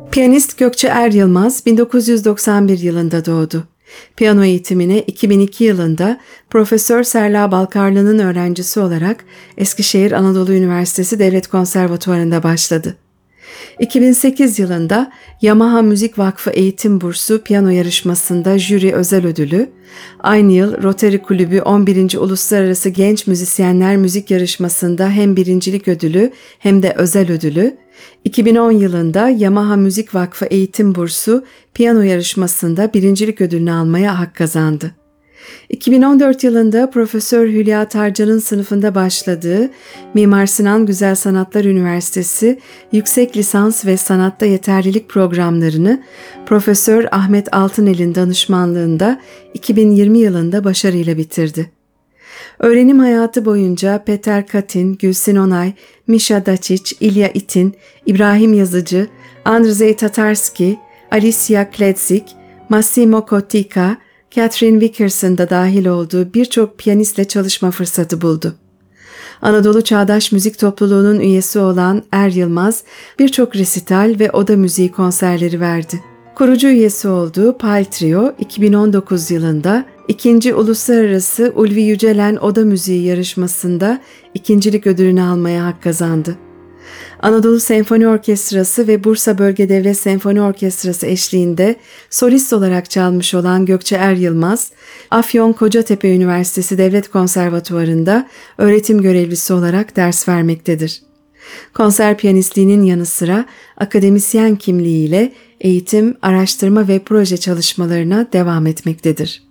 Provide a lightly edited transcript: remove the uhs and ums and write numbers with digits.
Piyanist Gökçe Er Yılmaz 1991 yılında doğdu. Piyano eğitimine 2002 yılında Profesör Serla Balkarlı'nın öğrencisi olarak Eskişehir Anadolu Üniversitesi Devlet Konservatuvarı'nda başladı. 2008 yılında Yamaha Müzik Vakfı Eğitim Bursu piyano yarışmasında jüri özel ödülü, aynı yıl Rotary Kulübü 11. Uluslararası Genç Müzisyenler Müzik Yarışması'nda hem birincilik ödülü hem de özel ödülü, 2010 yılında Yamaha Müzik Vakfı Eğitim Bursu piyano yarışmasında birincilik ödülünü almaya hak kazandı. 2014 yılında Profesör Hülya Tarcan'ın sınıfında başladığı Mimar Sinan Güzel Sanatlar Üniversitesi Yüksek Lisans ve Sanatta Yeterlilik programlarını Profesör Ahmet Altınel'in danışmanlığında 2020 yılında başarıyla bitirdi. Öğrenim hayatı boyunca Peter Katin, Gülsin Onay, Misha Dacic, İlya Itin, İbrahim Yazıcı, Andrzej Tatarski, Alicia Kledzik, Massimo Cottica, Catherine Wickerson da dahil olduğu birçok piyanistle çalışma fırsatı buldu. Anadolu Çağdaş Müzik Topluluğu'nun üyesi olan Er Yılmaz birçok resital ve oda müziği konserleri verdi. Kurucu üyesi olduğu Pal Trio 2019 yılında 2. Uluslararası Ulvi Yücelen Oda Müziği yarışmasında ikincilik ödülünü almaya hak kazandı. Anadolu Senfoni Orkestrası ve Bursa Bölge Devlet Senfoni Orkestrası eşliğinde solist olarak çalmış olan Gökçe Er Yılmaz, Afyon Kocatepe Üniversitesi Devlet Konservatuvarı'nda öğretim görevlisi olarak ders vermektedir. Konser piyanistliğinin yanı sıra akademisyen kimliğiyle eğitim, araştırma ve proje çalışmalarına devam etmektedir.